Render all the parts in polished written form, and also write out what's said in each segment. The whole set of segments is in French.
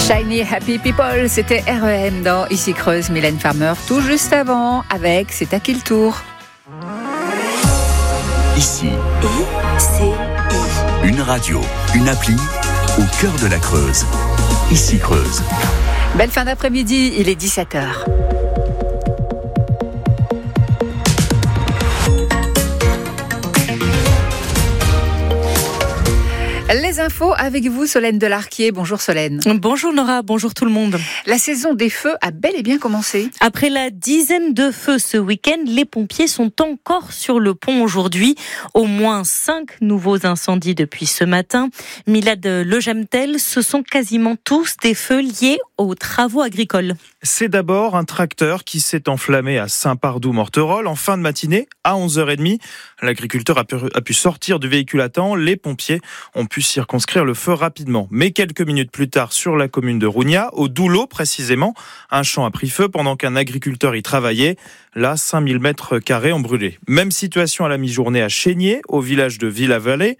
Shiny Happy People, c'était REM dans Ici Creuse, Mylène Farmer, tout juste avant, avec C'est à qui le tour? Ici, une radio, une appli, au cœur de la Creuse. Ici Creuse. Belle fin d'après-midi, il est 17h. Les infos avec vous, Solène Delarquier. Bonjour Solène. Bonjour Nora, bonjour tout le monde. La saison des feux a bel et bien commencé. Après la dizaine de feux ce week-end, les pompiers sont encore sur le pont aujourd'hui. Au moins 5 nouveaux incendies depuis ce matin. Milad Lejamtel, ce sont quasiment tous des feux liés aux travaux agricoles. C'est d'abord un tracteur qui s'est enflammé à Saint-Pardoux-Morterolle en fin de matinée à 11h30. L'agriculteur a pu sortir du véhicule à temps. Les pompiers ont pu circonscrire le feu rapidement. Mais quelques minutes plus tard, sur la commune de Rougna, au Doulo précisément, un champ a pris feu pendant qu'un agriculteur y travaillait. Là, 5000 mètres carrés ont brûlé. Même situation à la mi-journée à Chénier, au village de Villevallée.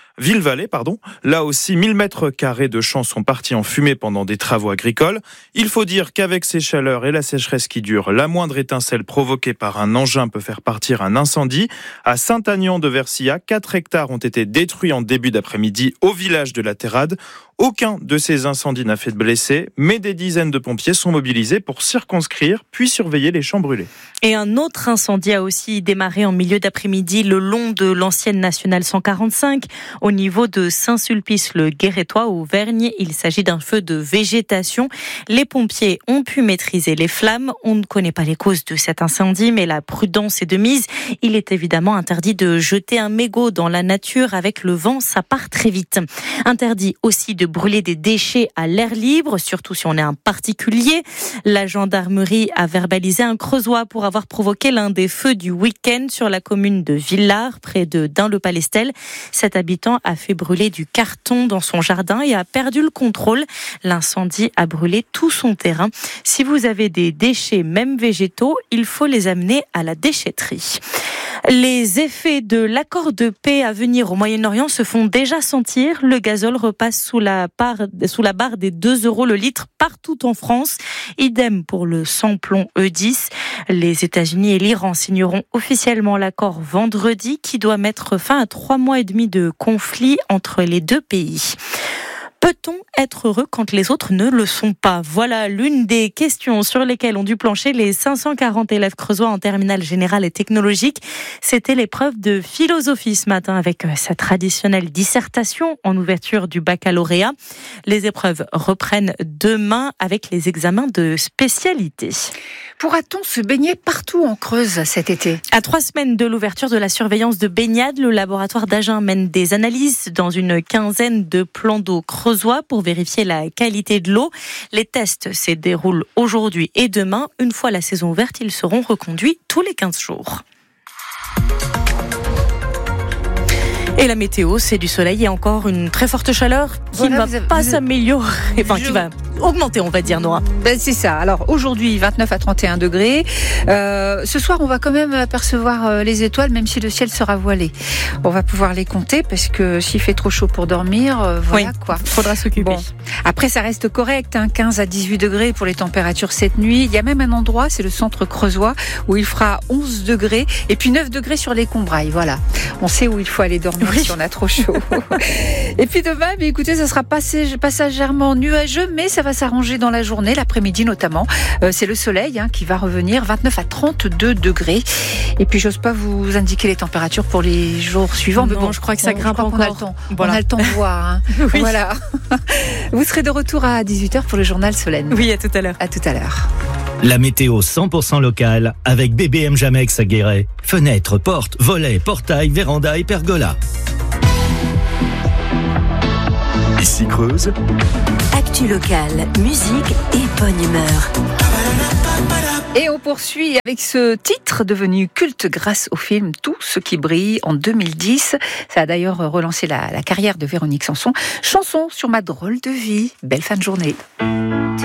Là aussi, 1000 mètres carrés de champs sont partis en fumée pendant des travaux agricoles. Il faut dire qu'avec ces chaleurs et la sécheresse qui dure, la moindre étincelle provoquée par un engin peut faire partir un incendie. À Saint-Agnan de Versilla, 4 hectares ont été détruits en début d'après-midi au village de la Terrade. Aucun de ces incendies n'a fait de blessés, mais des dizaines de pompiers sont mobilisés pour circonscrire puis surveiller les champs brûlés. Et un autre incendie a aussi démarré en milieu d'après-midi le long de l'ancienne nationale 145, au niveau de Saint-Sulpice-le-Guérétois, au Vergne. Il s'agit d'un feu de végétation. Les pompiers ont pu maîtriser les flammes. On ne connaît pas les causes de cet incendie, mais la prudence est de mise. Il est évidemment interdit de jeter un mégot dans la nature. Avec le vent, ça part très vite. Interdit aussi de brûler des déchets à l'air libre, surtout si on est un particulier. La gendarmerie a verbalisé un Creusois pour avoir provoqué l'un des feux du week-end sur la commune de Villars, près de Dun-le-Palestel. Cet habitant a fait brûler du carton dans son jardin et a perdu le contrôle. L'incendie a brûlé tout son terrain. Si vous avez des déchets, même végétaux, il faut les amener à la déchetterie. Les effets de l'accord de paix à venir au Moyen-Orient se font déjà sentir. Le gazole repasse sous la barre des 2 € le litre partout en France. Idem pour le sans-plomb E10. Les États-Unis et l'Iran signeront officiellement l'accord vendredi qui doit mettre fin à 3 mois et demi de conflit entre les deux pays. Peut-on être heureux quand les autres ne le sont pas? Voilà l'une des questions sur lesquelles ont dû plancher les 540 élèves creusois en terminale générale et technologique. C'était l'épreuve de philosophie ce matin avec sa traditionnelle dissertation en ouverture du baccalauréat. Les épreuves reprennent demain avec les examens de spécialité. Pourra-t-on se baigner partout en Creuse cet été? À 3 semaines de l'ouverture de la surveillance de baignade, le laboratoire d'Agen mène des analyses dans une quinzaine de plans d'eau creusois pour vérifier la qualité de l'eau. Les tests se déroulent aujourd'hui et demain. Une fois la saison ouverte, ils seront reconduits tous les 15 jours. Et la météo, c'est du soleil et encore une très forte chaleur qui ne va pas s'améliorer, qui va augmenter, on va dire, Nora. C'est ça. Alors aujourd'hui, 29 à 31 degrés. Ce soir, on va quand même apercevoir les étoiles, même si le ciel sera voilé. On va pouvoir les compter parce que s'il fait trop chaud pour dormir, voilà quoi. Faudra s'occuper. Bon. Après, ça reste correct, 15 à 18 degrés pour les températures cette nuit. Il y a même un endroit, c'est le centre creusois, où il fera 11 degrés et puis 9 degrés sur les Combrailles. Voilà. On sait où il faut aller dormir si on a trop chaud. Et puis demain, écoutez, ça sera passagèrement nuageux, mais ça va s'arranger dans la journée, l'après-midi notamment. C'est le soleil qui va revenir, 29 à 32 degrés. Et puis, j'ose pas vous indiquer les températures pour les jours suivants. Non, mais bon, je crois que ça grimpe encore. On a le temps. Voilà. On a le temps de voir. Oui. Voilà. Vous serez de retour à 18h pour le journal Solène. Oui, à tout à l'heure. À tout à l'heure. La météo 100% locale avec BBM Jamex à Guéret. Fenêtres, portes, volets, portails, vérandas et pergolas. Ici Creuse. Actu locale, musique et bonne humeur. Et on poursuit avec ce titre devenu culte grâce au film Tout ce qui brille en 2010. Ça a d'ailleurs relancé la carrière de Véronique Sanson. Chanson sur ma drôle de vie. Belle fin de journée.